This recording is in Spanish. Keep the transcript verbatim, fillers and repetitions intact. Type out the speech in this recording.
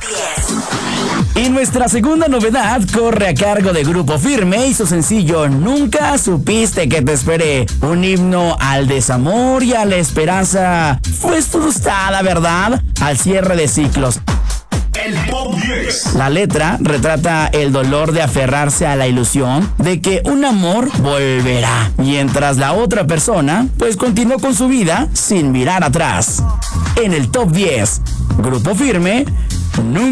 Y nuestra segunda novedad corre a cargo de Grupo Firme y su sencillo Nunca supiste que te esperé. Un himno al desamor y a la esperanza, pues frustrada, ¿verdad? Al cierre de ciclos. El Top diez. La letra retrata el dolor de aferrarse a la ilusión de que un amor volverá, mientras la otra persona pues continuó con su vida sin mirar atrás. En el Top diez, Grupo Firme, Nunca